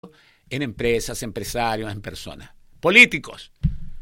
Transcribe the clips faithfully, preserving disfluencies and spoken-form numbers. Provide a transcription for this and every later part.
en empresas, empresarios, en personas, políticos.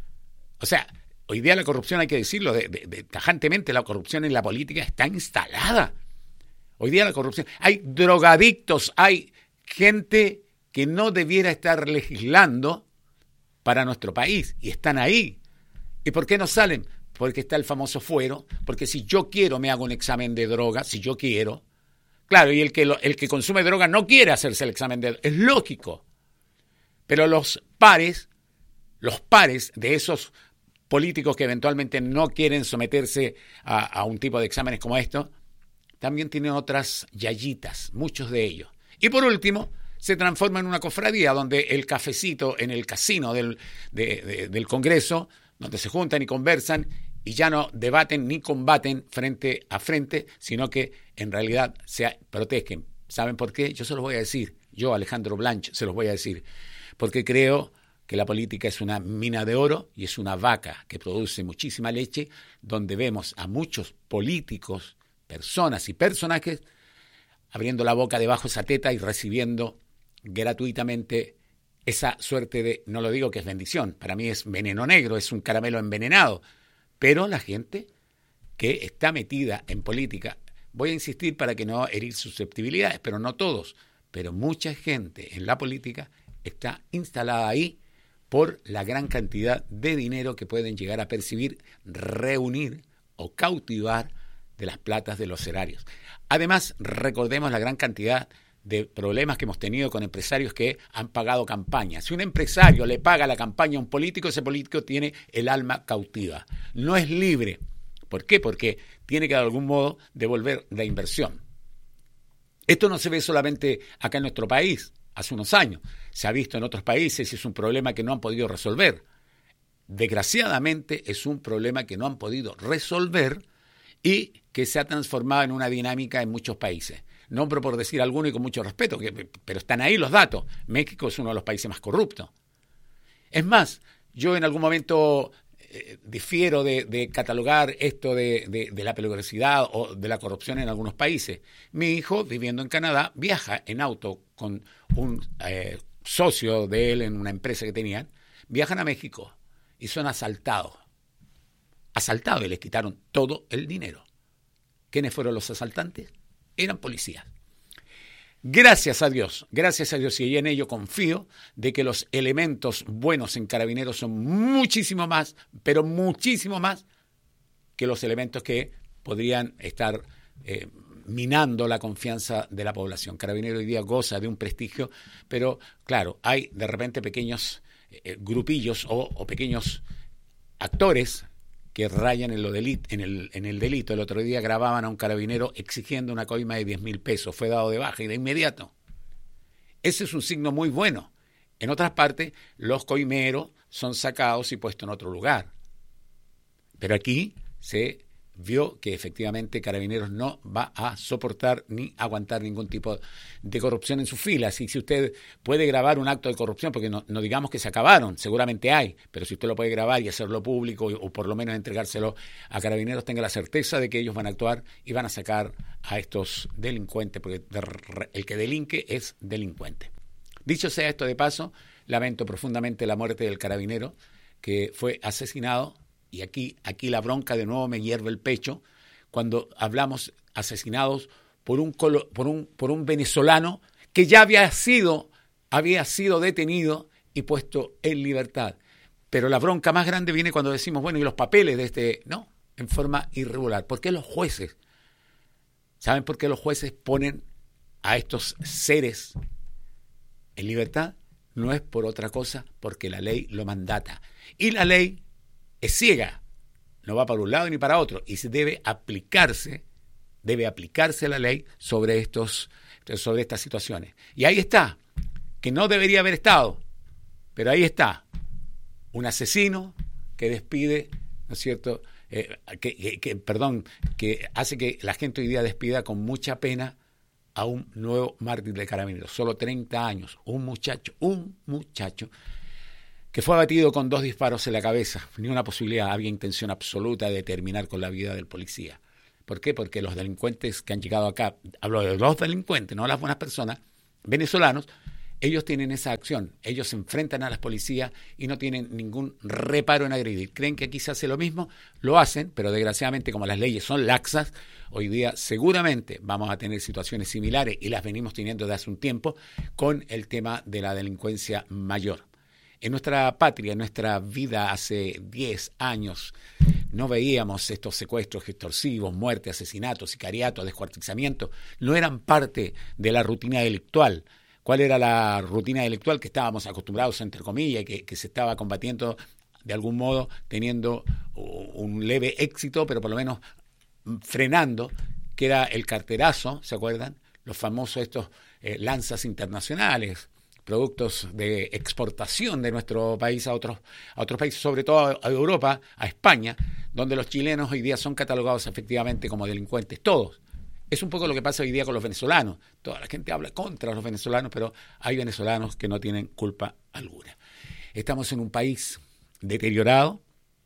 O sea, hoy día la corrupción, hay que decirlo de, de, de, tajantemente, la corrupción en la política está instalada. Hoy día la corrupción, hay drogadictos, hay gente que no debiera estar legislando para nuestro país y están ahí. ¿Y por qué no salen? Porque está el famoso fuero, porque si yo quiero me hago un examen de droga, si yo quiero. Claro, y el que, lo, el que consume droga no quiere hacerse el examen de droga, es lógico. Pero los pares, los pares de esos políticos que eventualmente no quieren someterse a, a un tipo de exámenes como esto, también tienen otras yayitas, muchos de ellos. Y por último, se transforma en una cofradía donde el cafecito en el casino del, de, de, del Congreso, donde se juntan y conversan y ya no debaten ni combaten frente a frente, sino que en realidad se protegen. ¿Saben por qué? Yo se los voy a decir. Yo, Alejandro Blanch, se los voy a decir. Porque creo que la política es una mina de oro y es una vaca que produce muchísima leche, donde vemos a muchos políticos, personas y personajes abriendo la boca debajo de esa teta y recibiendo gratuitamente esa suerte de, no lo digo que es bendición, para mí es veneno negro, es un caramelo envenenado, pero la gente que está metida en política, voy a insistir para que no herir susceptibilidades, pero no todos, pero mucha gente en la política está instalada ahí por la gran cantidad de dinero que pueden llegar a percibir, reunir o cautivar de las platas de los erarios. Además, recordemos la gran cantidad de problemas que hemos tenido con empresarios que han pagado campañas. Si un empresario le paga la campaña a un político, ese político tiene el alma cautiva. No es libre. ¿Por qué? Porque tiene que de algún modo devolver la inversión. Esto no se ve solamente acá en nuestro país, hace unos años. Se ha visto en otros países y es un problema que no han podido resolver. Desgraciadamente es un problema que no han podido resolver y que se ha transformado en una dinámica en muchos países. Nombro por decir alguno y con mucho respeto, que, pero están ahí los datos. México es uno de los países más corruptos. Es más, yo en algún momento eh, difiero de, de catalogar esto de, de, de la peligrosidad o de la corrupción en algunos países. Mi hijo, viviendo en Canadá, viaja en auto con un eh, socio de él en una empresa que tenían, viajan a México y son asaltados. Asaltados y les quitaron todo el dinero. ¿Quiénes fueron los asaltantes? Eran policías. Gracias a Dios, gracias a Dios, y en ello confío, de que los elementos buenos en Carabineros son muchísimo más, pero muchísimo más, que los elementos que podrían estar eh, minando la confianza de la población. Carabineros hoy día goza de un prestigio, pero claro, hay de repente pequeños eh, grupillos o, o pequeños actores que rayan en, lo delit- en, el, en el delito. El otro día grababan a un carabinero exigiendo una coima de diez mil pesos. Fue dado de baja y de inmediato. Ese es un signo muy bueno. En otras partes, los coimeros son sacados y puestos en otro lugar. Pero aquí se vio que efectivamente Carabineros no va a soportar ni aguantar ningún tipo de corrupción en sus filas. Y si usted puede grabar un acto de corrupción, porque no, no digamos que se acabaron, seguramente hay, pero si usted lo puede grabar y hacerlo público o por lo menos entregárselo a Carabineros, tenga la certeza de que ellos van a actuar y van a sacar a estos delincuentes, porque el que delinque es delincuente. Dicho sea esto de paso, lamento profundamente la muerte del carabinero que fue asesinado. Y aquí, aquí la bronca de nuevo me hierve el pecho cuando hablamos asesinados por un, colo, por un, por un venezolano que ya había sido, había sido detenido y puesto en libertad. Pero la bronca más grande viene cuando decimos, bueno, ¿y los papeles de este? No, en forma irregular. ¿Por qué los jueces? ¿Saben por qué los jueces ponen a estos seres en libertad? No es por otra cosa, porque la ley lo mandata. Y la ley es ciega, no va para un lado ni para otro, y se debe aplicarse, debe aplicarse la ley sobre estos, sobre estas situaciones. Y ahí está, que no debería haber estado, pero ahí está, un asesino que despide, ¿no es cierto?, eh, que, que, que, perdón, que hace que la gente hoy día despida con mucha pena a un nuevo mártir de Carabineros, solo treinta años, un muchacho, un muchacho, que fue abatido con dos disparos en la cabeza. Ni una posibilidad, había intención absoluta de terminar con la vida del policía. ¿Por qué? Porque los delincuentes que han llegado acá, hablo de los delincuentes, no las buenas personas, venezolanos, ellos tienen esa acción, ellos se enfrentan a las policías y no tienen ningún reparo en agredir. ¿Creen que aquí se hace lo mismo? Lo hacen, pero desgraciadamente como las leyes son laxas, hoy día seguramente vamos a tener situaciones similares y las venimos teniendo desde hace un tiempo con el tema de la delincuencia mayor. En nuestra patria, en nuestra vida hace diez años, no veíamos estos secuestros extorsivos, muertes, asesinatos, sicariatos, descuartizamientos, no eran parte de la rutina delictual. ¿Cuál era la rutina delictual que estábamos acostumbrados, entre comillas, que, que se estaba combatiendo de algún modo, teniendo un leve éxito, pero por lo menos frenando, que era el carterazo, ¿se acuerdan? Los famosos estos eh, lanzas internacionales, productos de exportación de nuestro país a otros, a otros países, sobre todo a Europa, a España, donde los chilenos hoy día son catalogados efectivamente como delincuentes, todos. Es un poco lo que pasa hoy día con los venezolanos. Toda la gente habla contra los venezolanos, pero hay venezolanos que no tienen culpa alguna. Estamos en un país deteriorado.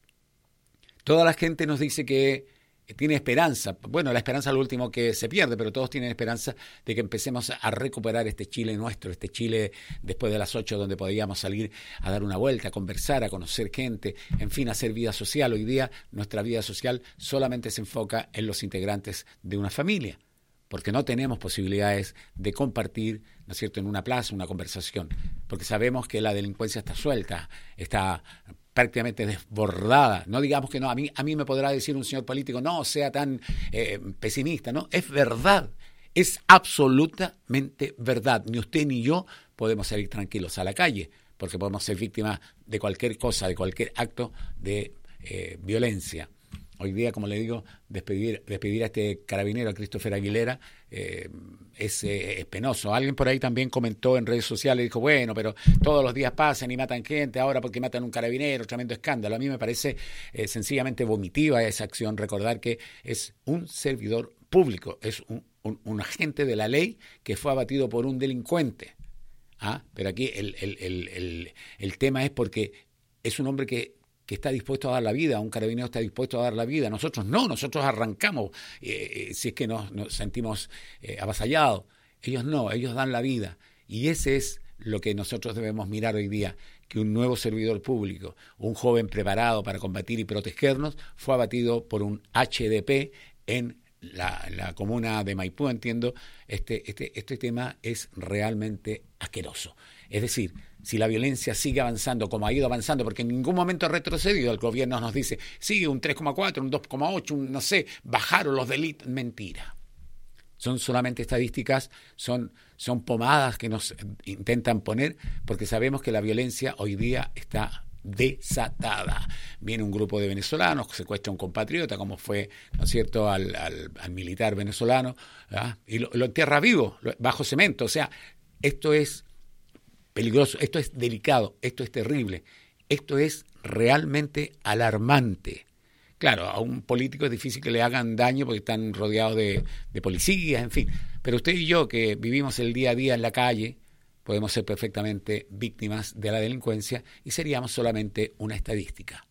Toda la gente nos dice que tiene esperanza. Bueno, la esperanza es lo último que se pierde, pero todos tienen esperanza de que empecemos a recuperar este Chile nuestro, este Chile después de las ocho, donde podíamos salir a dar una vuelta, a conversar, a conocer gente, en fin, a hacer vida social. Hoy día nuestra vida social solamente se enfoca en los integrantes de una familia, porque no tenemos posibilidades de compartir, ¿no es cierto?, en una plaza, una conversación, porque sabemos que la delincuencia está suelta, está prácticamente desbordada. No digamos que no, a mí, a mí me podrá decir un señor político, no sea tan eh, pesimista, no, es verdad, es absolutamente verdad. Ni usted ni yo podemos salir tranquilos a la calle, porque podemos ser víctimas de cualquier cosa, de cualquier acto de eh, violencia. Hoy día, como le digo, despedir, despedir a este carabinero, a Christopher Aguilera, eh, es, eh, es penoso. Alguien por ahí también comentó en redes sociales, dijo, bueno, pero todos los días pasan y matan gente, ahora porque matan un carabinero, tremendo escándalo. A mí me parece eh, sencillamente vomitiva esa acción, recordar que es un servidor público, es un, un, un agente de la ley que fue abatido por un delincuente. ¿Ah? Pero aquí el, el, el, el, el tema es porque es un hombre que que está dispuesto a dar la vida, un carabinero está dispuesto a dar la vida. Nosotros no, nosotros arrancamos eh, si es que nos, nos sentimos eh, avasallados. Ellos no, ellos dan la vida. Y ese es lo que nosotros debemos mirar hoy día, que un nuevo servidor público, un joven preparado para combatir y protegernos, fue abatido por un H D P en la, la comuna de Maipú, entiendo. Este, este, este tema es realmente asqueroso. Es decir, si la violencia sigue avanzando como ha ido avanzando, porque en ningún momento ha retrocedido, el gobierno nos dice, sigue un tres coma cuatro, un dos coma ocho, un, no sé, bajaron los delitos. Mentira. Son solamente estadísticas, son, son pomadas que nos intentan poner, porque sabemos que la violencia hoy día está desatada. Viene un grupo de venezolanos, secuestra a un compatriota, como fue, ¿no es cierto?, al, al, al militar venezolano, ¿verdad? Y lo, lo entierra vivo, bajo cemento. O sea, esto es peligroso, esto es delicado, esto es terrible, esto es realmente alarmante. Claro, a un político es difícil que le hagan daño porque están rodeados de, de policías, en fin. Pero usted y yo, que vivimos el día a día en la calle, podemos ser perfectamente víctimas de la delincuencia y seríamos solamente una estadística.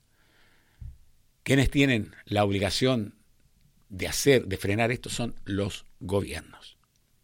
Quienes tienen la obligación de hacer, de frenar esto, son los gobiernos.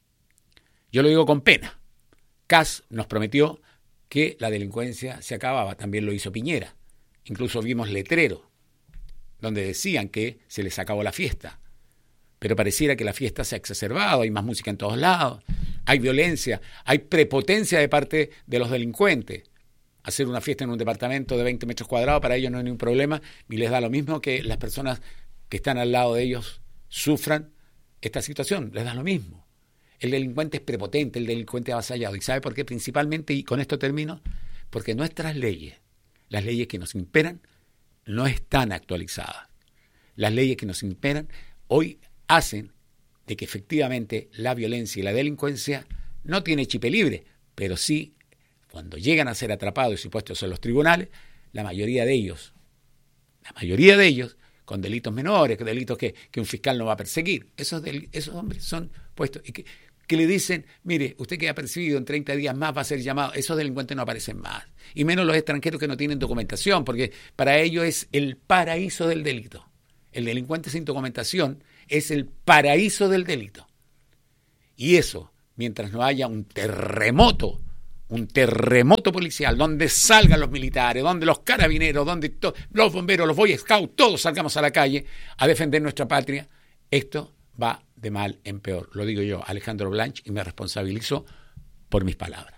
Yo lo digo con pena. Kast nos prometió que la delincuencia se acababa, también lo hizo Piñera. Incluso vimos letreros donde decían que se les acabó la fiesta. Pero pareciera que la fiesta se ha exacerbado, hay más música en todos lados, hay violencia, hay prepotencia de parte de los delincuentes. Hacer una fiesta en un departamento de veinte metros cuadrados para ellos no hay ningún problema, y les da lo mismo que las personas que están al lado de ellos sufran esta situación, les da lo mismo. El delincuente es prepotente, el delincuente es avasallado. ¿Y sabe por qué? Principalmente, y con esto termino, porque nuestras leyes, las leyes que nos imperan, no están actualizadas. Las leyes que nos imperan hoy hacen de que efectivamente la violencia y la delincuencia no tiene chipe libre, pero sí, cuando llegan a ser atrapados y puestos en los tribunales, la mayoría de ellos, la mayoría de ellos, con delitos menores, delitos que, que un fiscal no va a perseguir, esos, del, esos hombres son puestos y que que le dicen, mire, usted queda percibido en treinta días más, va a ser llamado. Esos delincuentes no aparecen más. Y menos los extranjeros que no tienen documentación, porque para ellos es el paraíso del delito. El delincuente sin documentación es el paraíso del delito. Y eso, mientras no haya un terremoto un terremoto policial, donde salgan los militares, donde los carabineros, donde to- los bomberos, los Boy Scouts, todos salgamos a la calle a defender nuestra patria, esto va de mal en peor. Lo digo yo, Alejandro Blanch, y me responsabilizo por mis palabras.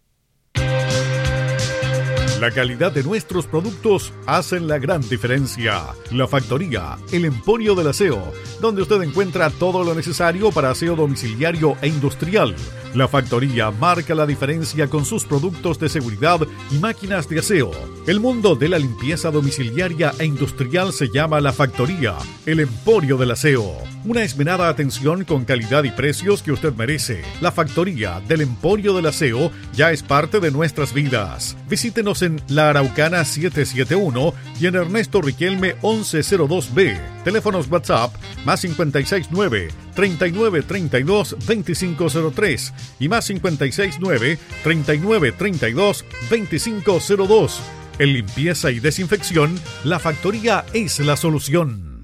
La calidad de nuestros productos hacen la gran diferencia. La Factoría, el emporio del aseo, donde usted encuentra todo lo necesario para aseo domiciliario e industrial. La Factoría marca la diferencia con sus productos de seguridad y máquinas de aseo. El mundo de la limpieza domiciliaria e industrial se llama La Factoría, el emporio del aseo. Una esmerada atención con calidad y precios que usted merece. La Factoría del Emporio del Aseo ya es parte de nuestras vidas. Visítenos en La Araucana setecientos setenta y uno y en Ernesto Riquelme once cero dos B. Teléfonos WhatsApp más cinco seis nueve, treinta y nueve treinta y dos, veinticinco cero tres y más cinco seis nueve, treinta y nueve treinta y dos, veinticinco cero dos. En limpieza y desinfección, La Factoría es la solución.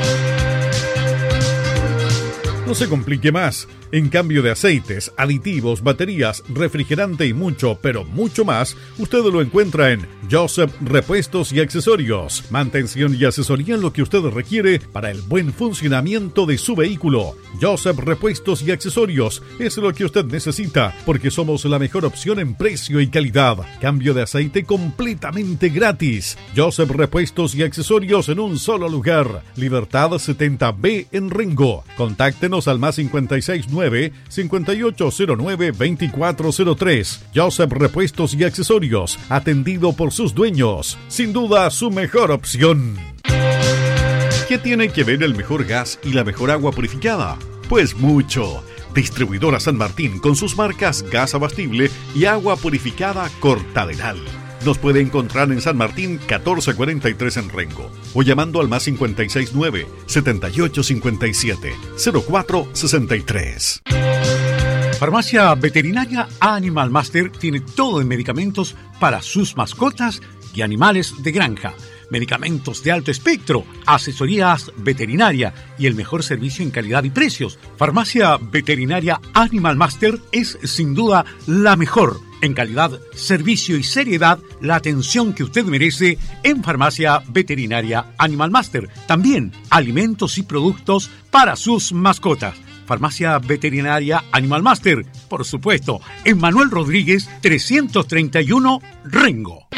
No se complique más. En cambio de aceites, aditivos, baterías, refrigerante y mucho, pero mucho más, usted lo encuentra en Joseph Repuestos y Accesorios. Mantención y asesoría en lo que usted requiere para el buen funcionamiento de su vehículo. Joseph Repuestos y Accesorios es lo que usted necesita, porque somos la mejor opción en precio y calidad. Cambio de aceite completamente gratis. Joseph Repuestos y Accesorios en un solo lugar. Libertad setenta B en Rengo. Contáctenos al más cinco seis nueve, cinco ocho cero nueve, veinticuatro cero tres. Joseph Repuestos y Accesorios, atendido por sus dueños. Sin duda, su mejor opción. ¿Qué tiene que ver el mejor gas y la mejor agua purificada? Pues mucho. Distribuidora San Martín con sus marcas Gas Abastible y Agua Purificada Cortaderal. Nos puede encontrar en San Martín catorce cuarenta y tres en Rengo o llamando al más cinco seis nueve, setenta y ocho cincuenta y siete, cero cuatro sesenta y tres. Farmacia Veterinaria Animal Master tiene todo en medicamentos para sus mascotas y animales de granja. Medicamentos de alto espectro, asesorías veterinaria y el mejor servicio en calidad y precios. Farmacia Veterinaria Animal Master es sin duda la mejor. En calidad, servicio y seriedad, la atención que usted merece en Farmacia Veterinaria Animal Master. También alimentos y productos para sus mascotas. Farmacia Veterinaria Animal Master, por supuesto, en Manuel Rodríguez trescientos treinta y uno, Rengo.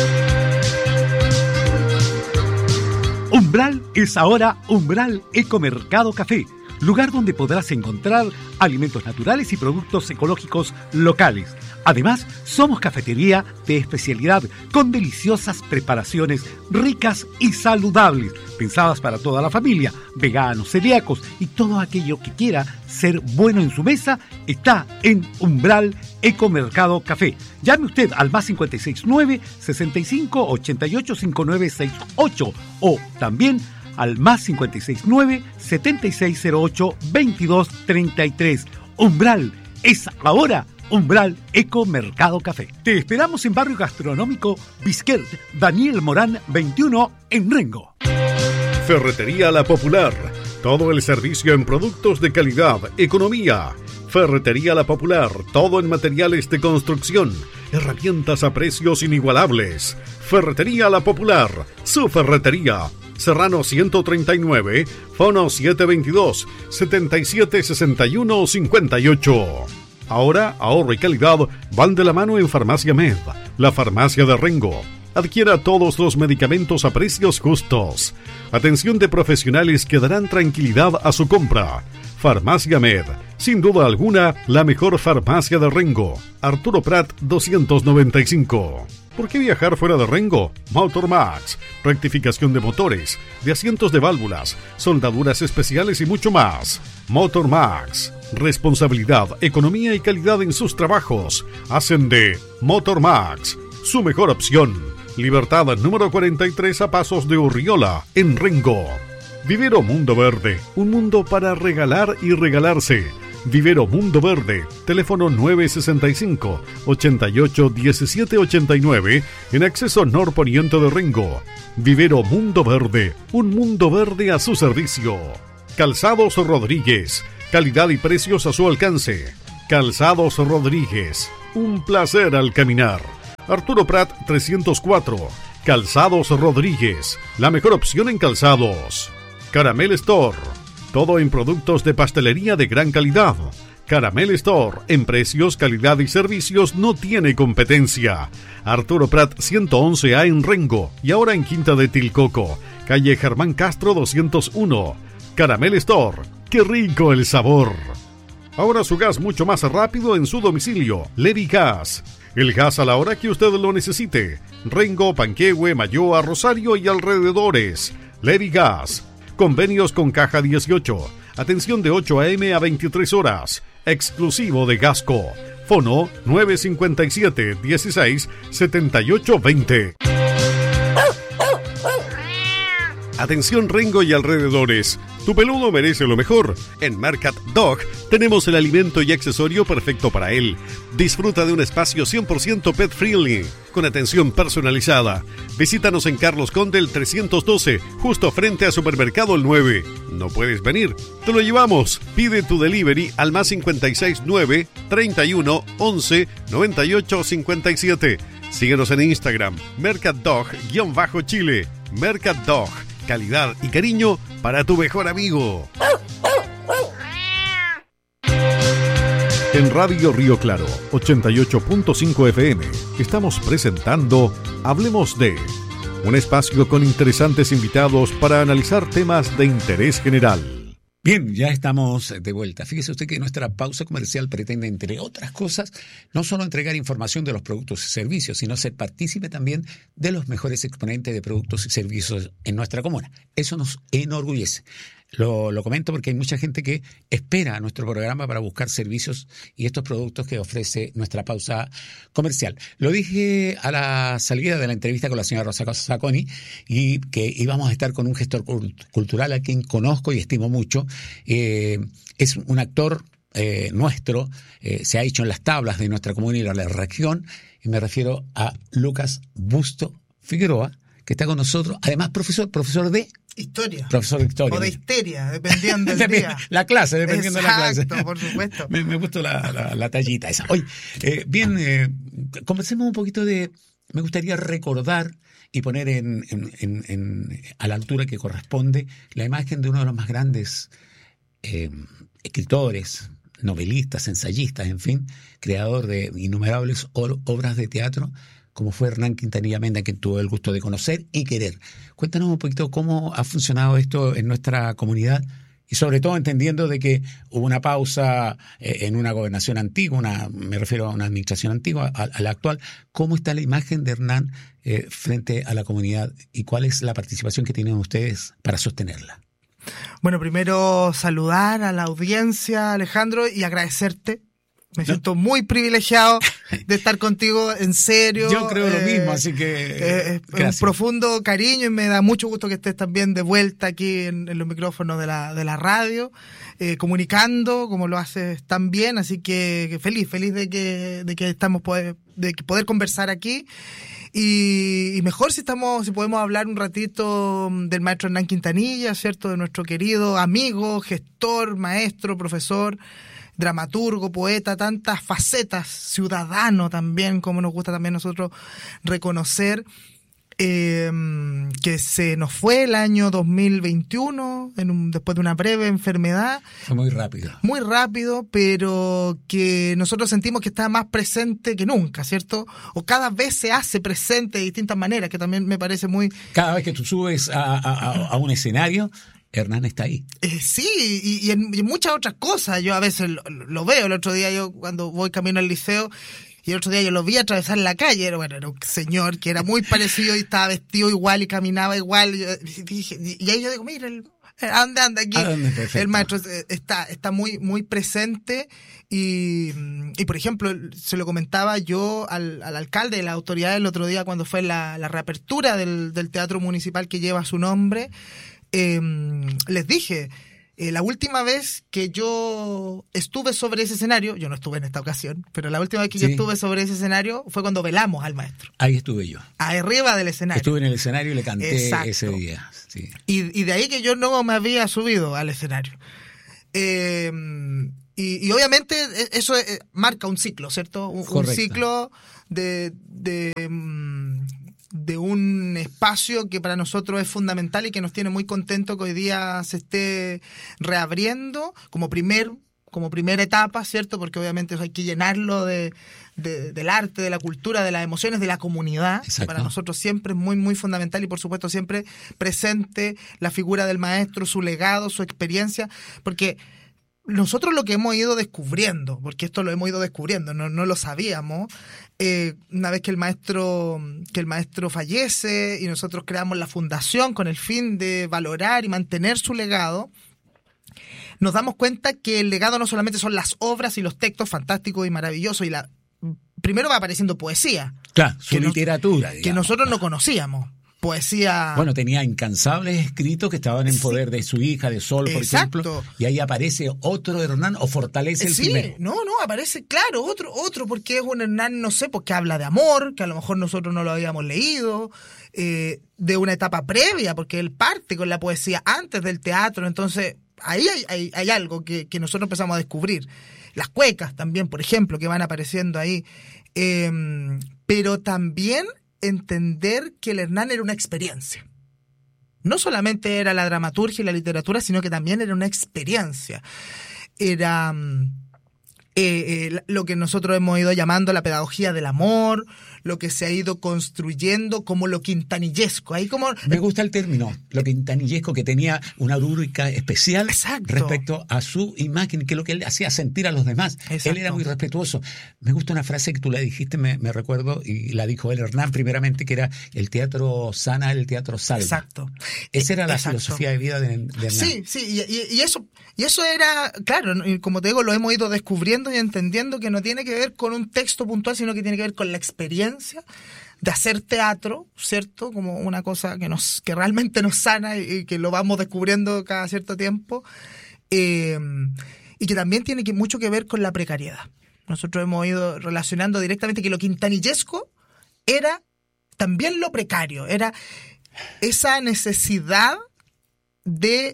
Umbral es ahora Umbral Ecomercado Café, lugar donde podrás encontrar alimentos naturales y productos ecológicos locales. Además, somos cafetería de especialidad con deliciosas preparaciones ricas y saludables, pensadas para toda la familia, veganos, celíacos y todo aquello que quiera ser bueno en su mesa está en Umbral Ecomercado Café. Llame usted al más cinco seis nueve, sesenta y cinco, ochenta y ocho, cincuenta y nueve sesenta y ocho o también al más cinco seis nueve, setenta y seis cero ocho, veintidós treinta y tres. Umbral es ahora Umbral Ecomercado Café. Te esperamos en Barrio Gastronómico Bisquert, Daniel Morán veintiuno en Rengo. Ferretería La Popular. Todo el servicio en productos de calidad, economía. Ferretería La Popular. Todo en materiales de construcción. Herramientas a precios inigualables. Ferretería La Popular. Su ferretería. Serrano ciento treinta y nueve, Fono siete veintidós, setenta y siete sesenta y uno cincuenta y ocho. Ahora, ahorro y calidad van de la mano en Farmacia Med, la farmacia de Rengo. Adquiera todos los medicamentos a precios justos. Atención de profesionales que darán tranquilidad a su compra. Farmacia Med, sin duda alguna, la mejor farmacia de Rengo. Arturo Prat doscientos noventa y cinco. ¿Por qué viajar fuera de Rengo? Motor Max, rectificación de motores, de asientos de válvulas, soldaduras especiales y mucho más. Motor Max, responsabilidad, economía y calidad en sus trabajos. Hacen de Motor Max su mejor opción. Libertad número cuarenta y tres a pasos de Urriola, en Rengo. Vivero Mundo Verde, un mundo para regalar y regalarse. Vivero Mundo Verde, teléfono nueve sesenta y cinco, ochenta y ocho, diecisiete ochenta y nueve, en acceso norponiente de Rengo. Vivero Mundo Verde, un mundo verde a su servicio. Calzados Rodríguez, calidad y precios a su alcance. Calzados Rodríguez, un placer al caminar. Arturo Prat trescientos cuatro, Calzados Rodríguez, la mejor opción en calzados. Caramel Store, todo en productos de pastelería de gran calidad. Caramel Store, en precios, calidad y servicios no tiene competencia. Arturo Prat ciento once A en Rengo y ahora en Quinta de Tilcoco, calle Germán Castro doscientos uno. Caramel Store, qué rico el sabor. Ahora su gas mucho más rápido en su domicilio. Levi Gas, el gas a la hora que usted lo necesite. Rengo, Panquehue, Mayoa, Rosario y alrededores. Levi Gas, convenios con Caja dieciocho. Atención de ocho a eme a veintitrés horas. Exclusivo de Gasco. Fono nueve cinco siete, dieciséis, setenta y ocho, veinte. Atención Rengo y alrededores, tu peludo merece lo mejor. En Mercat Dog tenemos el alimento y accesorio perfecto para él. Disfruta de un espacio cien por ciento pet friendly, con atención personalizada. Visítanos en Carlos Condel trescientos doce, justo frente a Supermercado El nueve. ¿No puedes venir? Te lo llevamos. Pide tu delivery al más cincuenta y seis nueve, treinta y uno, once, noventa y ocho, cincuenta y siete. Síguenos en Instagram, Mercat Dog-Chile. Mercat Dog, calidad y cariño para tu mejor amigo. En Radio Río Claro, ochenta y ocho punto cinco F M, estamos presentando Hablemos de, un espacio con interesantes invitados para analizar temas de interés general. Bien, ya estamos de vuelta. Fíjese usted que nuestra pausa comercial pretende, entre otras cosas, no solo entregar información de los productos y servicios, sino ser partícipe también de los mejores exponentes de productos y servicios en nuestra comuna. Eso nos enorgullece. Lo, lo comento porque hay mucha gente que espera a nuestro programa para buscar servicios y estos productos que ofrece nuestra pausa comercial. Lo dije a la salida de la entrevista con la señora Rosa Sacconi, y que íbamos a estar con un gestor cultural a quien conozco y estimo mucho. Eh, es un actor eh, nuestro, eh, se ha hecho en las tablas de nuestra comunidad y la región, y me refiero a Lucas Busto Figueroa, que está con nosotros, además profesor, profesor de... Historia. Profesor de historia. O de histeria, dependiendo del día. La clase, dependiendo Exacto, de la clase. Exacto, por supuesto. Me, me gustó la, la, la tallita esa. Oye, eh, bien, eh, conversemos un poquito de... Me gustaría recordar y poner en, en, en, en, a la altura que corresponde la imagen de uno de los más grandes eh, escritores, novelistas, ensayistas, en fin, creador de innumerables obras de teatro, como fue Hernán Quintanilla Menda, que tuve el gusto de conocer y querer. Cuéntanos un poquito cómo ha funcionado esto en nuestra comunidad, y sobre todo entendiendo de que hubo una pausa eh, en una gobernación antigua, una, me refiero a una administración antigua, a, a la actual. ¿Cómo está la imagen de Hernán eh, frente a la comunidad y cuál es la participación que tienen ustedes para sostenerla? Bueno, primero saludar a la audiencia, Alejandro, y agradecerte. Me siento no. muy privilegiado de estar contigo, en serio. Yo creo eh, lo mismo, así que eh, un profundo cariño, y me da mucho gusto que estés también de vuelta aquí en, en los micrófonos de la de la radio, eh, comunicando como lo haces tan bien, así que, que feliz, feliz de que de que estamos poder, de que poder conversar aquí. Y, y mejor si estamos, si podemos hablar un ratito del maestro Hernán Quintanilla, ¿cierto? De nuestro querido amigo, gestor, maestro, profesor, dramaturgo, poeta, tantas facetas, ciudadano también, como nos gusta también nosotros reconocer, eh, que se nos fue el año dos mil veintiuno, en un, después de una breve enfermedad. Fue muy rápido. Muy rápido, pero que nosotros sentimos que está más presente que nunca, ¿cierto? O cada vez se hace presente de distintas maneras, que también me parece muy... Cada vez que tú subes a, a, a un escenario, Hernán está ahí. Eh, sí, y, y, en, y en muchas otras cosas. Yo a veces lo, lo veo. El otro día yo, cuando voy camino al liceo, y el otro día yo lo vi atravesar la calle. Era, bueno, era un señor que era muy parecido y estaba vestido igual y caminaba igual. Y, y, dije, y ahí yo digo, mira, el, ¿a dónde anda aquí? ¿Dónde? El maestro está, está muy, muy presente. Y, y, por ejemplo, se lo comentaba yo al, al alcalde de la autoridad el otro día cuando fue la, la reapertura del, del teatro municipal que lleva su nombre. Eh, les dije, eh, la última vez que yo estuve sobre ese escenario, yo no estuve en esta ocasión, pero la última vez que sí. yo estuve sobre ese escenario fue cuando velamos al maestro. Ahí estuve yo. Arriba del escenario. Estuve en el escenario y le canté Exacto. ese día. Sí. Y, y de ahí que yo no me había subido al escenario. Eh, Y, y obviamente eso marca un ciclo, ¿cierto? Un, un ciclo de, de, de un espacio que para nosotros es fundamental y que nos tiene muy contentos que hoy día se esté reabriendo como primer como primera etapa, ¿cierto? Porque obviamente eso hay que llenarlo de, de, del arte, de la cultura, de las emociones, de la comunidad. Que para nosotros siempre es muy, muy fundamental y por supuesto siempre presente la figura del maestro, su legado, su experiencia, porque nosotros lo que hemos ido descubriendo, porque esto lo hemos ido descubriendo, no, no lo sabíamos, eh, una vez que el maestro que el maestro fallece y nosotros creamos la fundación con el fin de valorar y mantener su legado, nos damos cuenta que el legado no solamente son las obras y los textos fantásticos y maravillosos, y la primero va apareciendo poesía. Claro, su que literatura. Nos, digamos, que nosotros claro. no conocíamos. Poesía... Bueno, tenía incansables escritos que estaban en poder sí. de su hija, de Sol, por Exacto. ejemplo, y ahí aparece otro Hernán, o fortalece el sí, primero. No, no, aparece, claro, otro, otro, porque es un Hernán, no sé, porque habla de amor, que a lo mejor nosotros no lo habíamos leído, eh, de una etapa previa, porque él parte con la poesía antes del teatro, entonces ahí hay, hay, hay algo que, que nosotros empezamos a descubrir. Las cuecas también, por ejemplo, que van apareciendo ahí, eh, pero también entender que el Hernán era una experiencia. No solamente era la dramaturgia y la literatura, sino que también era una experiencia. Era eh, eh, lo que nosotros hemos ido llamando la pedagogía del amor, lo que se ha ido construyendo como lo quintanillesco. Ahí como... Me gusta el término, lo quintanillesco, que tenía una rúbrica especial. Exacto. Respecto a su imagen, que es lo que él hacía sentir a los demás. Exacto. Él era muy respetuoso. Me gusta una frase que tú la dijiste, me, me recuerdo, y la dijo el Hernán primeramente, que era: el teatro sana, el teatro salva. Exacto. Esa era la Exacto. filosofía de vida de, de Hernán. Sí, sí, y, y, y eso y eso era, claro, como te digo, lo hemos ido descubriendo y entendiendo que no tiene que ver con un texto puntual, sino que tiene que ver con la experiencia de hacer teatro, ¿cierto? Como una cosa que nos que realmente nos sana y que lo vamos descubriendo cada cierto tiempo, eh, y que también tiene que, mucho que ver con la precariedad. Nosotros hemos ido relacionando directamente que lo quintanillesco era también lo precario, era esa necesidad de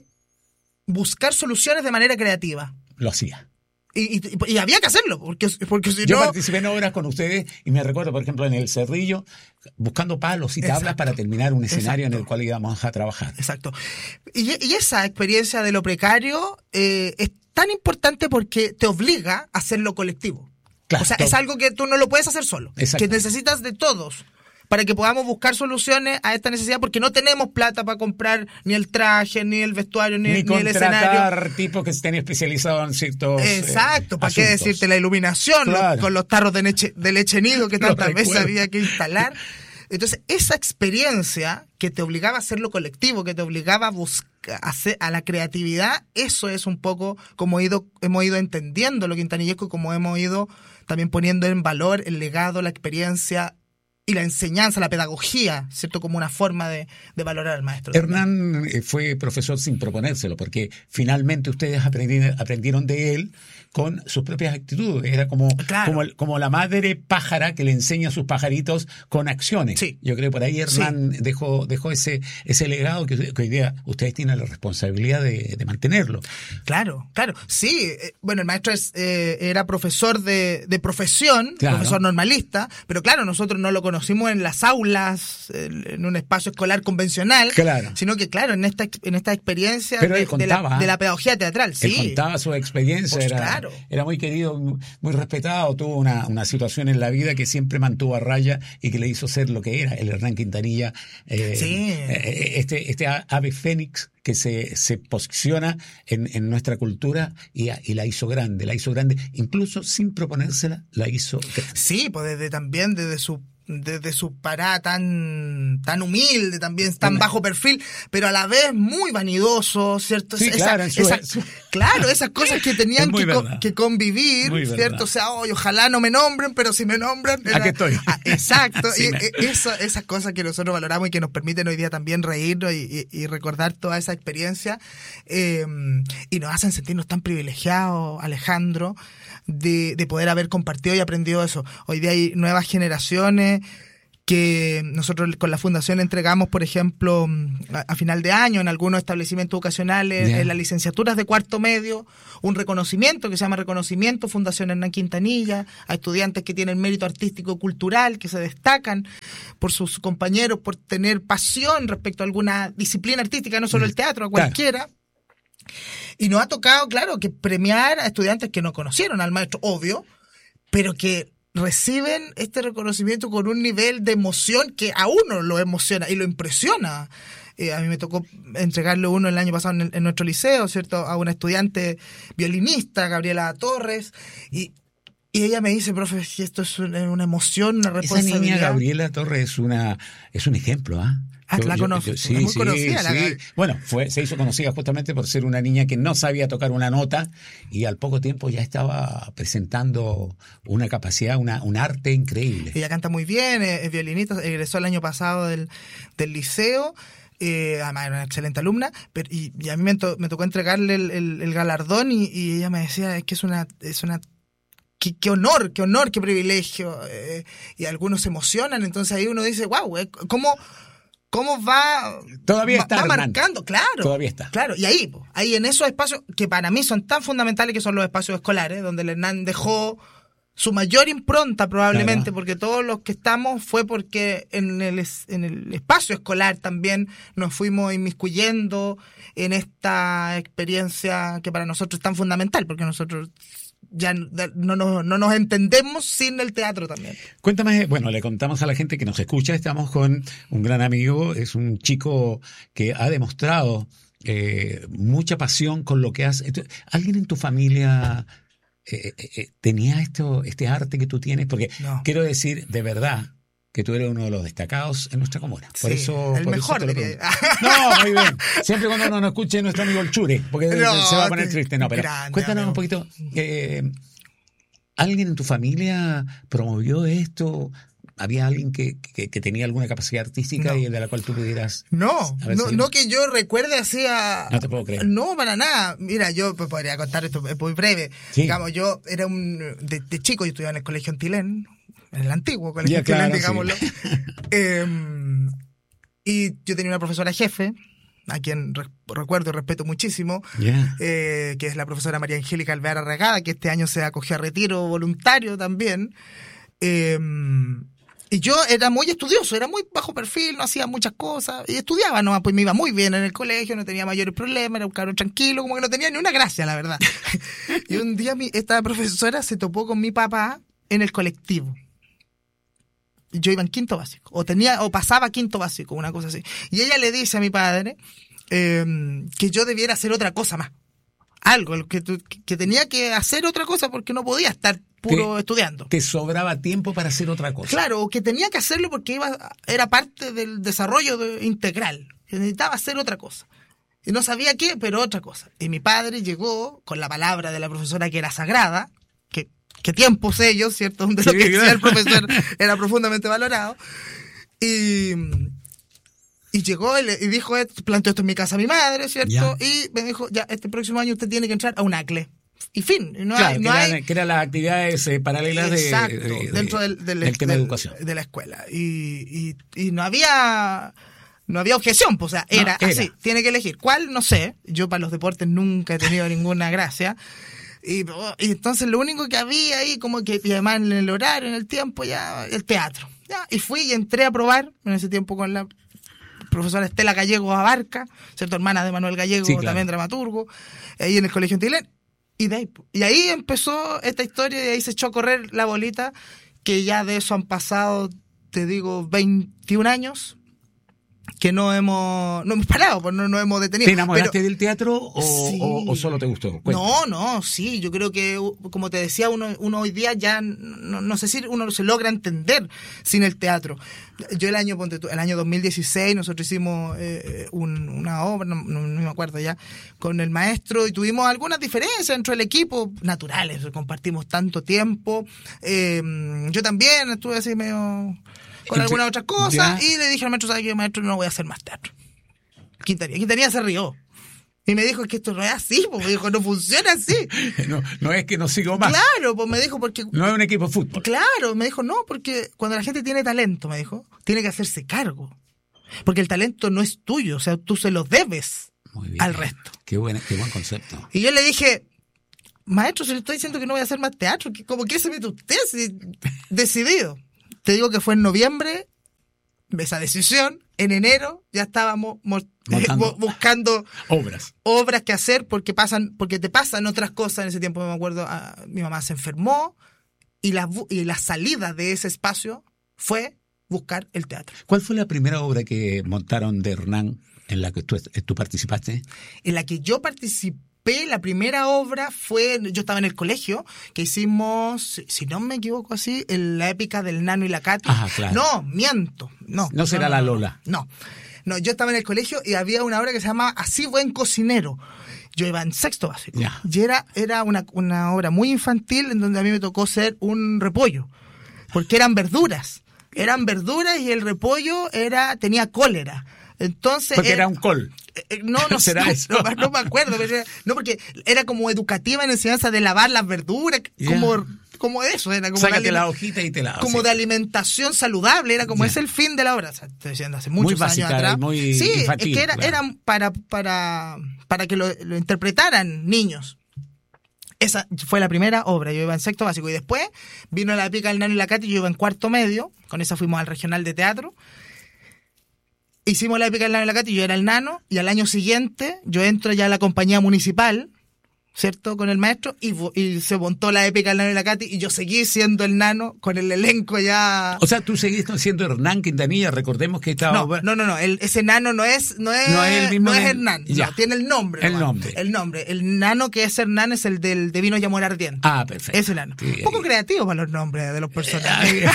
buscar soluciones de manera creativa. Lo hacía. Y, y, y había que hacerlo, porque, porque si Yo no... participé en obras con ustedes y me recuerdo, por ejemplo, en El Cerrillo, buscando palos y tablas Exacto. para terminar un escenario Exacto. en el cual íbamos a trabajar. Exacto. Y, y esa experiencia de lo precario eh, es tan importante porque te obliga a hacerlo colectivo. Claro, o sea, todo. Es algo que tú no lo puedes hacer solo, que necesitas de todos para que podamos buscar soluciones a esta necesidad, porque no tenemos plata para comprar ni el traje, ni el vestuario, ni, ni, ni el escenario. Ni contratar tipos que estén especializados en ciertos Exacto, eh, ¿para qué decirte la iluminación? Claro. Los, con los tarros de leche, de leche nido que tantas veces había que instalar. Entonces, esa experiencia que te obligaba a hacerlo colectivo, que te obligaba a buscar, a, hacer, a la creatividad, eso es un poco como ido, hemos ido entendiendo lo quintanillesco, como hemos ido también poniendo en valor el legado, la experiencia y la enseñanza, la pedagogía, ¿cierto? Como una forma de, de valorar al maestro. Hernán también. Fue profesor sin proponérselo, porque finalmente ustedes aprendieron, aprendieron de él con sus propias actitudes. Era como, claro. como, como la madre pájara que le enseña a sus pajaritos con acciones. Sí. Yo creo que por ahí Hernán sí. dejó, dejó ese, ese legado que, que hoy día ustedes tienen la responsabilidad de, de mantenerlo. Claro, claro. Sí, bueno, el maestro es, eh, era profesor de, de profesión, claro. profesor normalista, pero claro, nosotros no lo conocimos conocimos en las aulas, en un espacio escolar convencional, claro. sino que claro, en esta en esta experiencia Pero de, él contaba, de, la, de la pedagogía teatral. Él sí. contaba su experiencia, pues era, claro. era muy querido, muy respetado, tuvo una, una situación en la vida que siempre mantuvo a raya y que le hizo ser lo que era, el Hernán Quintanilla, eh, sí. este, este ave fénix que se, se posiciona en, en nuestra cultura y, y la hizo grande, la hizo grande, incluso sin proponérsela, la hizo grande. Sí, pues desde también desde su desde su parada tan tan humilde, también tan Una. bajo perfil, pero a la vez muy vanidoso, ¿cierto? Sí, esa, claro, esa, su, esa, su... claro, esas cosas que tenían que, co que convivir, muy ¿cierto? verdad. O sea, oh, ojalá no me nombren, pero si me nombran... Era... Aquí estoy. Ah, exacto, sí, y, y eso, esas cosas que nosotros valoramos y que nos permiten hoy día también reírnos y, y, y recordar toda esa experiencia, eh, y nos hacen sentirnos tan privilegiados, Alejandro, de, de poder haber compartido y aprendido eso. Hoy día hay nuevas generaciones que nosotros con la fundación entregamos, por ejemplo, a, a final de año en algunos establecimientos educacionales, yeah. en las licenciaturas de cuarto medio, un reconocimiento que se llama Reconocimiento Fundación Hernán Quintanilla, a estudiantes que tienen mérito artístico y cultural, que se destacan por sus compañeros, por tener pasión respecto a alguna disciplina artística, no solo el teatro, a cualquiera. Claro. Y nos ha tocado, claro, que premiar a estudiantes que no conocieron al maestro, obvio, pero que reciben este reconocimiento con un nivel de emoción que a uno lo emociona y lo impresiona. Eh, a mí me tocó entregarle uno el año pasado en, en nuestro liceo, ¿cierto? A una estudiante violinista, Gabriela Torres, y, y ella me dice, profe, esto es una, una emoción, una responsabilidad. Esa niña Gabriela Torres es una es un ejemplo, ¿ah? ¿eh? Ah, yo, la conozco, yo, yo, sí, es muy sí, conocida. Sí. La... Bueno, fue, se hizo conocida justamente por ser una niña que no sabía tocar una nota y al poco tiempo ya estaba presentando una capacidad, una, un arte increíble. Ella canta muy bien, es, es violinista, egresó el año pasado del, del liceo. Eh, además era una excelente alumna, pero, y, y a mí me, to, me tocó entregarle el, el, el galardón y, y ella me decía, es que es una... Es una Qué, qué honor, qué honor, qué privilegio. Eh, y algunos se emocionan, entonces ahí uno dice, wow, eh, ¿cómo... ¿Cómo va? Todavía está. Va marcando, claro. Todavía está. Claro, y ahí, ahí en esos espacios que para mí son tan fundamentales, que son los espacios escolares, donde el Hernán dejó su mayor impronta probablemente, claro. porque todos los que estamos fue porque en el, en el espacio escolar también nos fuimos inmiscuyendo en esta experiencia que para nosotros es tan fundamental, porque nosotros ya no, no, no nos entendemos sin el teatro también. Cuéntame, bueno, le contamos a la gente que nos escucha, estamos con un gran amigo, es un chico que ha demostrado eh, mucha pasión con lo que hace. ¿Alguien en tu familia eh, eh, tenía esto, este arte que tú tienes? Porque no. Quiero decir, de verdad, que tú eres uno de los destacados en nuestra comuna. Por sí, eso, el por mejor. Eso te lo no, muy bien. Siempre cuando no nos escuche nuestro amigo el Chure, porque no, se va a poner triste. No, pero grande, cuéntanos amigo. Un poquito. Eh, ¿Alguien en tu familia promovió esto? ¿Había alguien que, que, que tenía alguna capacidad artística no. y de la cual tú pudieras...? No, no, si... no que yo recuerde así a... No te puedo creer. No, para nada. Mira, yo pues, podría contar esto muy breve. Sí. Digamos, yo era un... De, de chico yo estudiaba en el Colegio Antilén, en el antiguo Colegio Antilén, claro, digámoslo. Sí. eh, y yo tenía una profesora jefe, a quien re- recuerdo y respeto muchísimo, yeah. eh, que es la profesora María Angélica Alvear Arregada, que este año se acogió a retiro voluntario también. Eh, y yo era muy estudioso, era muy bajo perfil, no hacía muchas cosas, y estudiaba nomás, pues me iba muy bien en el colegio, no tenía mayores problemas, era un cabrón tranquilo, como que no tenía ni una gracia, la verdad. Y un día mi, esta profesora se topó con mi papá en el colectivo. Yo iba en quinto básico, o tenía, o pasaba quinto básico, una cosa así. Y ella le dice a mi padre eh, que yo debiera hacer otra cosa más. Algo, que, que tenía que hacer otra cosa porque no podía estar puro que, estudiando. Que sobraba tiempo para hacer otra cosa. Claro, o que tenía que hacerlo porque iba, era parte del desarrollo de, integral. Que necesitaba hacer otra cosa. Y no sabía qué, pero otra cosa. Y mi padre llegó con la palabra de la profesora que era sagrada, que, que tiempos ellos, ¿cierto? Donde sí, lo que decía el profesor era profundamente valorado. Y... Y llegó y, le, y dijo, planteó esto en mi casa a mi madre, ¿cierto? Ya. Y me dijo, ya, este próximo año usted tiene que entrar a un A C L E. Y fin. No claro, hay, no que, hay... Eran, que eran las actividades eh, paralelas Exacto, de, de, dentro del, del, del tema del, de educación. De la escuela. Y, y, y no había... No había objeción, pues, o sea, era, no, era así. Tiene que elegir. ¿Cuál? No sé. Yo para los deportes nunca he tenido ninguna gracia. Y, y entonces lo único que había ahí, como que, y además en el horario, en el tiempo, ya, el teatro. Ya, y fui y entré a probar en ese tiempo con la profesora Estela Gallego Abarca, ¿cierto? Hermana de Manuel Gallego, sí, claro. También dramaturgo, ahí en el Colegio Antilén. Y, de ahí, y ahí empezó esta historia y ahí se echó a correr la bolita, que ya de eso han pasado, te digo, veintiún años, que no hemos no hemos parado, pues no nos hemos detenido. ¿Te enamoraste pero, del teatro o, sí. o, o solo te gustó? Cuéntame. No, no, sí, yo creo que, como te decía, uno, uno hoy día ya, no, no sé si uno se logra entender sin el teatro. Yo el año el año dos mil dieciséis nosotros hicimos eh, un, una obra, no, no, no me acuerdo ya, con el maestro y tuvimos algunas diferencias dentro del equipo, naturales, compartimos tanto tiempo. Eh, yo también estuve así medio... con alguna otra cosa, y le dije al maestro, ¿sabes qué, maestro? No voy a hacer más teatro. Quintanilla, Quintanilla se rió. Y me dijo, es que esto no es así, pues me dijo, no funciona así. No, no es que no sigo más. Claro, pues me dijo, porque... No es un equipo de fútbol. Claro, me dijo, no, porque cuando la gente tiene talento, me dijo, tiene que hacerse cargo. Porque el talento no es tuyo, o sea, tú se lo debes Muy bien. al resto. Qué, buena, qué buen concepto. Y yo le dije, maestro, si le estoy diciendo que no voy a hacer más teatro, ¿cómo que se mete usted? Si, decidido. Te digo que fue en noviembre, esa decisión, en enero ya estábamos Montando. buscando obras obras que hacer porque pasan porque te pasan otras cosas. En ese tiempo me acuerdo, a, mi mamá se enfermó y la, y la salida de ese espacio fue buscar el teatro. ¿Cuál fue la primera obra que montaron de Hernán en la que tú, tú participaste? En la que yo participé, la primera obra fue, yo estaba en el colegio, que hicimos, si no me equivoco así, en la épica del Nano y la Katy. Ajá, claro. No, miento. No, no será no, la no, Lola. No, no, yo estaba en el colegio y había una obra que se llama Así buen cocinero. Yo iba en sexto básico. Ya. Y era, era una, una obra muy infantil en donde a mí me tocó ser un repollo. Porque eran verduras. Eran verduras y el repollo era tenía cólera. Entonces, porque era, era un col. Eh, no, no, ¿Será no, eso? no, no me acuerdo. Pero era, no, porque era como educativa en enseñanza de lavar las verduras, Yeah. como, como eso. Era como Sácate de, la hojita y te la como sí. de alimentación saludable, era como Yeah. es el fin de la obra. O sea, estoy diciendo hace muchos Muy básica, años atrás. muy sí, infantil, es que era, claro. eran para, para, para que lo, lo interpretaran niños. Esa fue la primera obra, yo iba en sexto básico. Y después vino la épica del Nano y la Katy, yo iba en cuarto medio. Con esa fuimos al regional de teatro. Hicimos la épica del Nano y la Katy, yo era el Nano. Y al año siguiente yo entro ya a la compañía municipal, ¿cierto? Con el maestro. Y, y se montó la épica del Nano y la Katy. Y yo seguí siendo el Nano con el elenco ya... O sea, tú seguiste siendo Hernán Quintanilla. Recordemos que esta No, obra... no, no, no. El, ese Nano no es, no es, No es el mismo no es de- Hernán. ya. No, tiene el nombre. El nomás. nombre. El nombre. El Nano que es Hernán es el del de Vino y Amor Ardiente. Ah, perfecto. Ese Nano. Sí, Un poco ahí. creativo para los nombres de los Ay, personajes.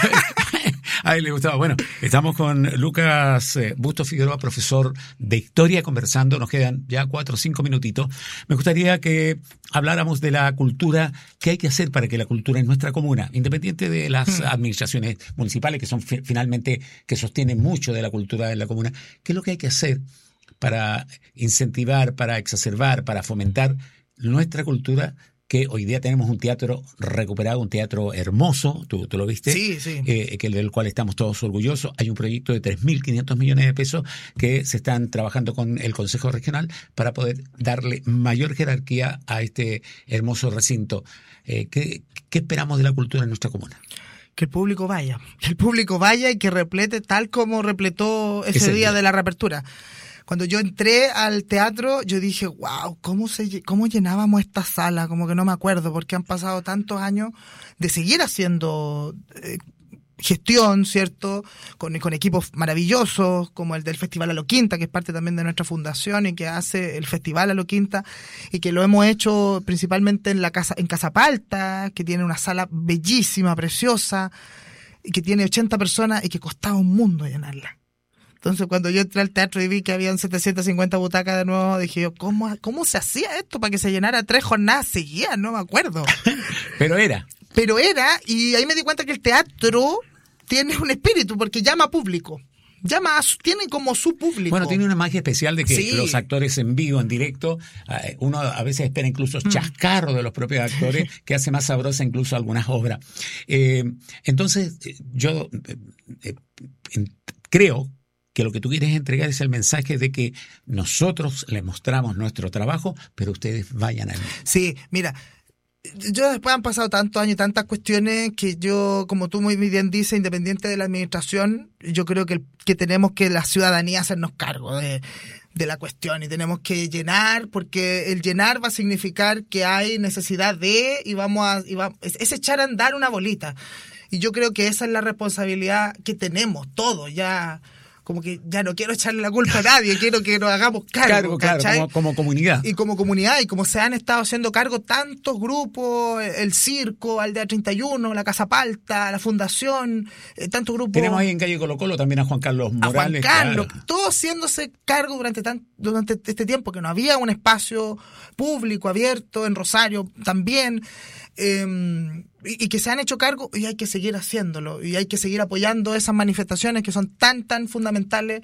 a él le gustaba. Bueno, estamos con Lucas eh, Bustos Figueroa, profesor de Historia, conversando. Nos quedan ya cuatro o cinco minutitos. Me gustaría que habláramos de la cultura. ¿Qué hay que hacer para que la cultura en nuestra comuna, independiente de las administraciones municipales, que son fi- finalmente, que sostienen mucho de la cultura en la comuna, qué es lo que hay que hacer para incentivar, para exacerbar, para fomentar nuestra cultura? Que hoy día tenemos un teatro recuperado, un teatro hermoso, tú, tú lo viste, Sí, sí. eh, que del cual estamos todos orgullosos. Hay un proyecto de tres mil quinientos millones de pesos que se están trabajando con el Consejo Regional para poder darle mayor jerarquía a este hermoso recinto. Eh, ¿qué, ¿Qué esperamos de la cultura en nuestra comuna? Que el público vaya. Que el público vaya y que replete tal como repletó ese, Ese día, día. de la reapertura. Cuando yo entré al teatro, yo dije, wow, ¿cómo, se, cómo llenábamos esta sala? Como que no me acuerdo, porque han pasado tantos años de seguir haciendo eh, gestión, ¿cierto? Con, con equipos maravillosos, como el del Festival A Lo Quinta, que es parte también de nuestra fundación y que hace el Festival A Lo Quinta, y que lo hemos hecho principalmente en la casa, en Casa Palta, que tiene una sala bellísima, preciosa, y que tiene ochenta personas y que costaba un mundo llenarla. Entonces, cuando yo entré al teatro y vi que habían setecientas cincuenta butacas de nuevo, dije yo, ¿cómo, cómo se hacía esto para que se llenara tres jornadas seguidas? No me acuerdo. Pero era. Pero era, y ahí me di cuenta que el teatro tiene un espíritu, porque llama público. Llama a su, tiene como su público. Bueno, tiene una magia especial de que Sí. los actores en vivo, en directo, eh, uno a veces espera incluso chascarro de los propios actores, que hace más sabrosa incluso algunas obras. Eh, entonces, eh, yo eh, eh, en- creo que lo que tú quieres entregar es el mensaje de que nosotros les mostramos nuestro trabajo, pero ustedes vayan a... Sí, mira, yo después han pasado tantos años y tantas cuestiones que yo, como tú muy bien dices, independiente de la administración, yo creo que, que tenemos que la ciudadanía hacernos cargo de, de la cuestión y tenemos que llenar, porque el llenar va a significar que hay necesidad de y vamos a... Y va, es, es echar a andar una bolita. Y yo creo que esa es la responsabilidad que tenemos todos ya... Como que ya no quiero echarle la culpa a nadie, quiero que nos hagamos cargo, Cargo, claro, ¿cachai? como, como comunidad. Y como comunidad, y como se han estado haciendo cargo tantos grupos, el Circo, Aldea treinta y uno, la Casa Palta, la Fundación, eh, tantos grupos. Tenemos ahí en Calle Colo Colo también a Juan Carlos a Juan Morales. Carlos, claro. todos haciéndose cargo durante, tan, durante este tiempo, que no había un espacio público abierto, en Rosario también, eh, y, y que se han hecho cargo, y hay que seguir haciéndolo, y hay que seguir apoyando esas manifestaciones que son tan, tan fundamentales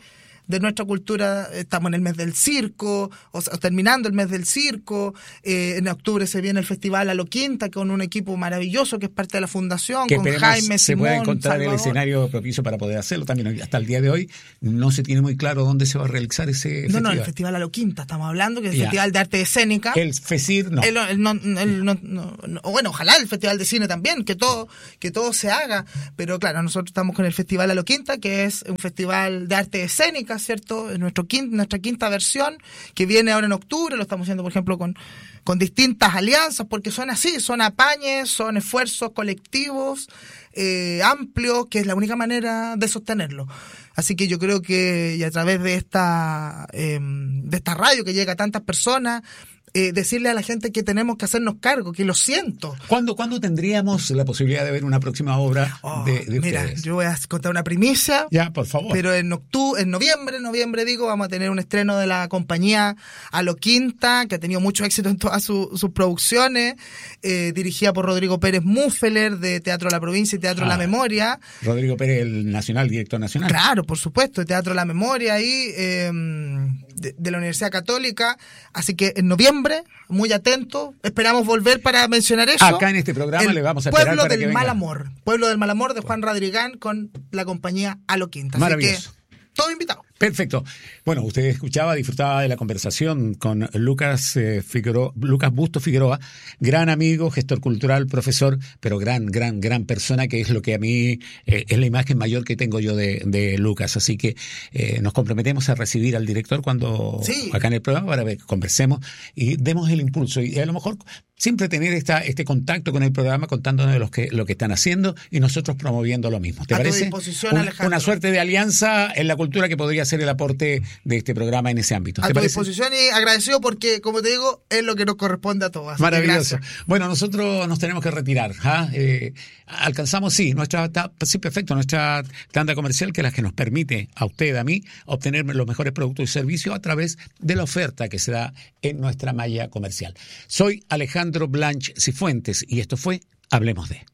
de nuestra cultura. Estamos en el mes del circo, o sea, terminando el mes del circo. Eh, en octubre se viene el Festival A Lo Quinta con un equipo maravilloso que es parte de la fundación, que con Jaime, se Simón, pueda encontrar Salvador. El escenario propicio para poder hacerlo. También hasta el día de hoy no se tiene muy claro dónde se va a realizar ese No, festival. no, el Festival A Lo Quinta estamos hablando, que es el Ya. Festival de Arte Escénica. El FECIR no. El- el no- el no- no- no- bueno, ojalá el Festival de Cine también, que todo, que todo se haga, pero claro, nosotros estamos con el Festival A Lo Quinta, que es un festival de arte escénica, ¿cierto? Es nuestro quin- nuestra quinta versión, que viene ahora en octubre, lo estamos haciendo, por ejemplo, con, con distintas alianzas, porque son así, son apañes, son esfuerzos colectivos, eh, amplios, que es la única manera de sostenerlo. Así que yo creo que, y a través de esta, eh, de esta radio que llega a tantas personas, eh, decirle a la gente que tenemos que hacernos cargo, que lo siento. ¿Cuándo, ¿Cuándo tendríamos la posibilidad de ver una próxima obra Oh, de, de mira, ustedes? yo voy a contar una primicia. Ya, por favor. Pero en octubre, en noviembre, noviembre digo, vamos a tener un estreno de la compañía A Lo Quinta, que ha tenido mucho éxito en todas su- sus producciones, eh, dirigida por Rodrigo Pérez Muffeler, de Teatro La Provincia y Teatro Ah. La Memoria. Rodrigo Pérez, el nacional, director nacional. Claro, por supuesto, de Teatro La Memoria ahí, eh, de, de la Universidad Católica. Así que en noviembre, muy atento, esperamos volver para mencionar eso. Acá en este programa El le vamos a esperar Pueblo para del que venga. Mal Amor. Pueblo del Mal Amor de Juan Radrigán con la compañía A Lo Quinta. Así Maravilloso. que, todo invitado. Perfecto. Bueno, usted escuchaba, disfrutaba de la conversación con Lucas eh, Figueroa, Lucas Busto Figueroa, gran amigo, gestor cultural, profesor, pero gran, gran, gran persona, que es lo que a mí eh, es la imagen mayor que tengo yo de, de Lucas. Así que eh, nos comprometemos a recibir al director cuando Sí. acá en el programa para que conversemos y demos el impulso. Y a lo mejor siempre tener esta, este contacto con el programa, contándonos de los que, lo que están haciendo y nosotros promoviendo lo mismo. ¿Te A tu parece? disposición, Un- Alejandro. una suerte de alianza en la cultura que podría ser el aporte de este programa en ese ámbito. A ¿Te tu parece? disposición y agradecido porque, como te digo, es lo que nos corresponde a todos. Así que Maravilloso. gracias. Bueno, nosotros nos tenemos que retirar. ¿ah? Eh, alcanzamos, sí, nuestra, ta- sí, perfecto, nuestra tanda comercial, que es la que nos permite a usted, a mí, obtener los mejores productos y servicios a través de la oferta que se da en nuestra malla comercial. Soy Alejandro Blanch Cifuentes y esto fue Hablemos de.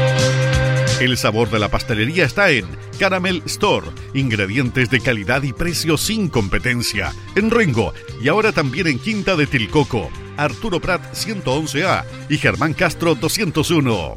El sabor de la pastelería está en Caramel Store. Ingredientes de calidad y precio sin competencia. En Rengo y ahora también en Quinta de Tilcoco. Arturo Prat ciento once A y Germán Castro doscientos uno.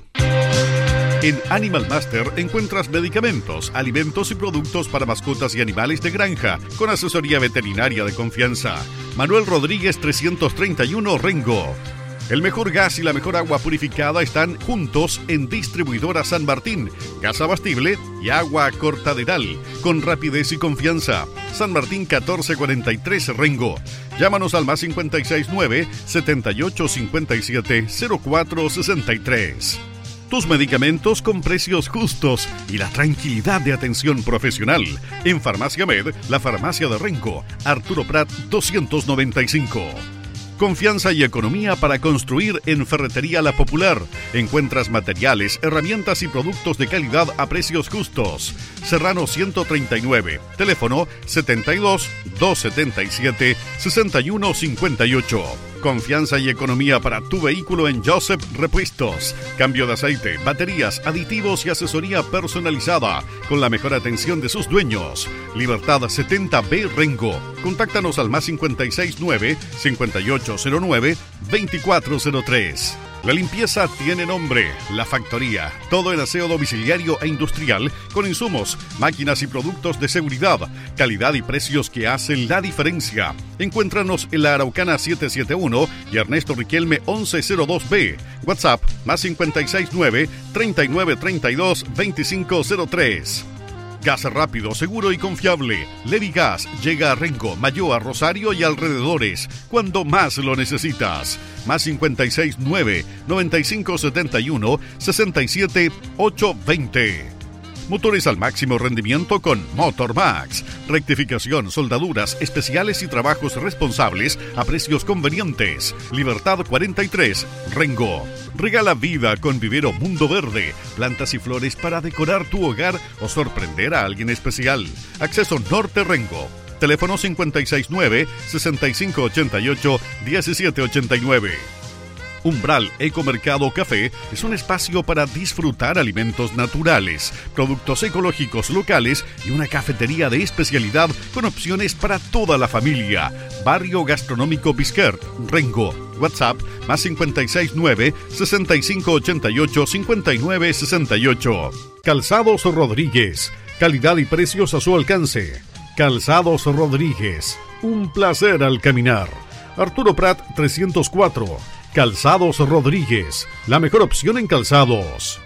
En Animal Master encuentras medicamentos, alimentos y productos para mascotas y animales de granja con asesoría veterinaria de confianza. Manuel Rodríguez trescientos treinta y uno Rengo. El mejor gas y la mejor agua purificada están juntos en Distribuidora San Martín, gas abastible y agua cortaderal, con rapidez y confianza. San Martín catorce cuarenta y tres Rengo. Llámanos al más cinco seis nueve, setenta y ocho cincuenta y siete, cero cuatro sesenta y tres. Tus medicamentos con precios justos y la tranquilidad de atención profesional. En Farmacia Med, la farmacia de Rengo, Arturo Prat doscientos noventa y cinco. Confianza y economía para construir en Ferretería La Popular. Encuentras materiales, herramientas y productos de calidad a precios justos. Serrano ciento treinta y nueve. Teléfono setenta y dos, doscientos setenta y siete, sesenta y uno cincuenta y ocho. Confianza y economía para tu vehículo en Joseph Repuestos. Cambio de aceite, baterías, aditivos y asesoría personalizada con la mejor atención de sus dueños. Libertad setenta B Rengo. Contáctanos al más cinco seis nueve, cincuenta y ocho cero nueve, veinticuatro cero tres. La limpieza tiene nombre, La Factoría. Todo en aseo domiciliario e industrial con insumos, máquinas y productos de seguridad, calidad y precios que hacen la diferencia. Encuéntranos en la Araucana setecientos setenta y uno y Ernesto Riquelme once cero dos B. WhatsApp más cinco seis nueve, treinta y nueve treinta y dos, veinticinco cero tres. Gas rápido, seguro y confiable. Levi Gas llega a Rengo, Mayoa, Rosario y alrededores cuando más lo necesitas. Más cinco seis nueve, noventa y cinco setenta y uno, sesenta y siete ochocientos veinte. Motores al máximo rendimiento con Motormax. Rectificación, soldaduras especiales y trabajos responsables a precios convenientes. Libertad cuarenta y tres, Rengo. Regala vida con Vivero Mundo Verde. Plantas y flores para decorar tu hogar o sorprender a alguien especial. Acceso Norte Rengo. Teléfono cinco seis nueve, sesenta y cinco ochenta y ocho, diecisiete ochenta y nueve. Umbral Ecomercado Café es un espacio para disfrutar alimentos naturales, productos ecológicos locales y una cafetería de especialidad con opciones para toda la familia. Barrio Gastronómico Bisquert, Rengo. WhatsApp más cincuenta y seis nueve, sesenta y cinco ochenta y ocho, cincuenta y nueve sesenta y ocho. Calzados Rodríguez. Calidad y precios a su alcance. Calzados Rodríguez. Un placer al caminar. Arturo Prat trescientos cuatro. Calzados Rodríguez, la mejor opción en calzados.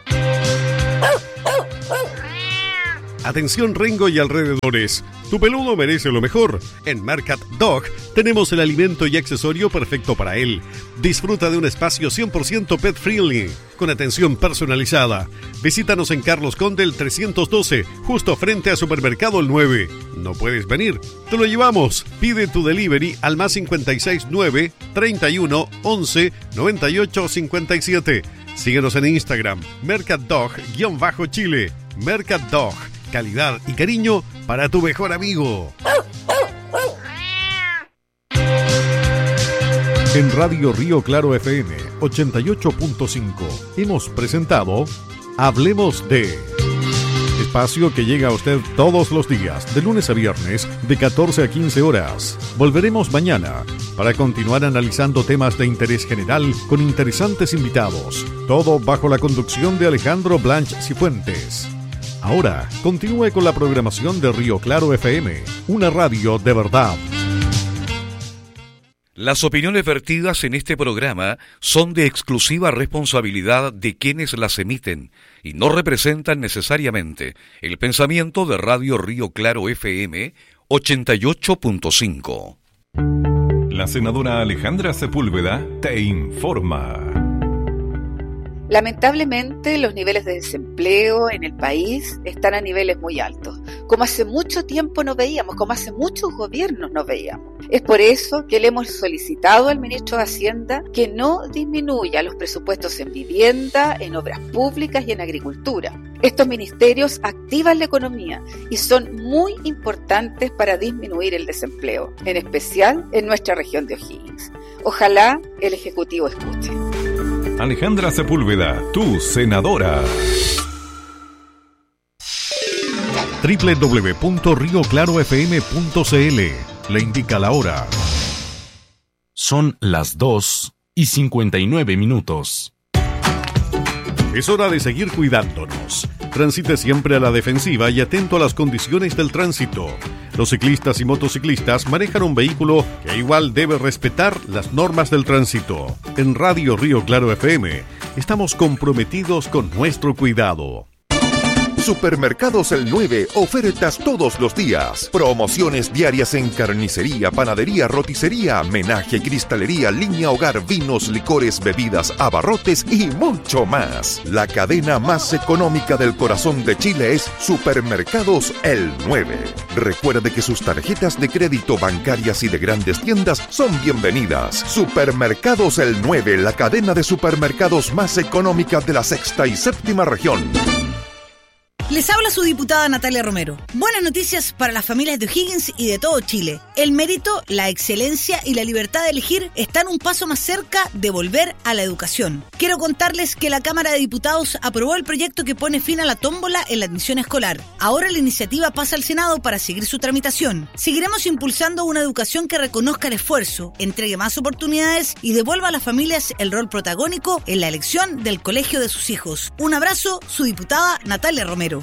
Atención Rengo y alrededores, tu peludo merece lo mejor. En Mercat Dog tenemos el alimento y accesorio perfecto para él. Disfruta de un espacio cien por ciento pet friendly, con atención personalizada. Visítanos en Carlos Conde el trescientos doce, justo frente a Supermercado El nueve. ¿No puedes venir? Te lo llevamos. Pide tu delivery al más cincuenta y seis nueve, treinta y uno, once, noventa y ocho, cincuenta y siete. Síguenos en Instagram, Mercat Dog-Chile. Mercat Dog, calidad y cariño para tu mejor amigo. En Radio Río Claro F M ochenta y ocho punto cinco hemos presentado Hablemos de... Espacio que llega a usted todos los días, de lunes a viernes, de catorce a quince horas. Volveremos mañana para continuar analizando temas de interés general con interesantes invitados. Todo bajo la conducción de Alejandro Blanch Cifuentes. Ahora, continúe con la programación de Río Claro F M, una radio de verdad. Las opiniones vertidas en este programa son de exclusiva responsabilidad de quienes las emiten y no representan necesariamente el pensamiento de Radio Río Claro F M ochenta y ocho punto cinco. La senadora Alejandra Sepúlveda te informa. Lamentablemente, los niveles de desempleo en el país están a niveles muy altos, como hace mucho tiempo no veíamos, como hace muchos gobiernos no veíamos. Es por eso que le hemos solicitado al ministro de Hacienda que no disminuya los presupuestos en vivienda, en obras públicas y en agricultura. Estos ministerios activan la economía y son muy importantes para disminuir el desempleo, en especial en nuestra región de O'Higgins. Ojalá el Ejecutivo escuche. Alejandra Sepúlveda, tu senadora. doble u doble u doble u punto río claro f m punto c l le indica la hora. Son las dos y cincuenta y nueve minutos. Es hora de seguir cuidándonos. Transite siempre a la defensiva y atento a las condiciones del tránsito. Los ciclistas y motociclistas manejan un vehículo que igual debe respetar las normas del tránsito. En Radio Río Claro F M estamos comprometidos con nuestro cuidado. Supermercados El nueve, ofertas todos los días. Promociones diarias en carnicería, panadería, roticería, menaje, cristalería, línea hogar, vinos, licores, bebidas, abarrotes y mucho más. La cadena más económica del corazón de Chile es Supermercados El nueve. Recuerde que sus tarjetas de crédito, bancarias y de grandes tiendas son bienvenidas. Supermercados El nueve, la cadena de supermercados más económica de la sexta y séptima región. Les habla su diputada Natalia Romero. Buenas noticias para las familias de O'Higgins y de todo Chile. El mérito, la excelencia y la libertad de elegir están un paso más cerca de volver a la educación. Quiero contarles que la Cámara de Diputados aprobó el proyecto que pone fin a la tómbola en la admisión escolar. Ahora la iniciativa pasa al Senado para seguir su tramitación. Seguiremos impulsando una educación que reconozca el esfuerzo, entregue más oportunidades y devuelva a las familias el rol protagónico en la elección del colegio de sus hijos. Un abrazo, su diputada Natalia Romero.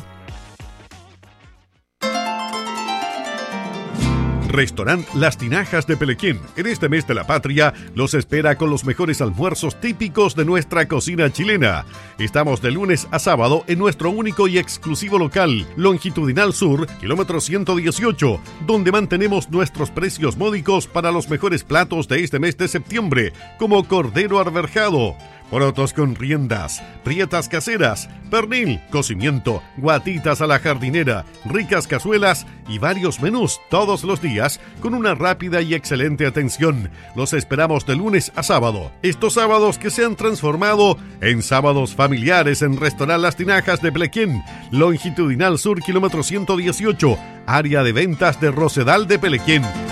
Restaurant Las Tinajas de Pelequén, en este mes de la patria, los espera con los mejores almuerzos típicos de nuestra cocina chilena. Estamos de lunes a sábado en nuestro único y exclusivo local, Longitudinal Sur, kilómetro ciento dieciocho, donde mantenemos nuestros precios módicos para los mejores platos de este mes de septiembre, como cordero arberjado, porotos con riendas, prietas caseras, pernil, cocimiento, guatitas a la jardinera, ricas cazuelas y varios menús todos los días con una rápida y excelente atención. Los esperamos de lunes a sábado. Estos sábados que se han transformado en sábados familiares en Restaurant Las Tinajas de Pelequén, Longitudinal Sur, kilómetro ciento dieciocho, área de ventas de Rosedal de Pelequén.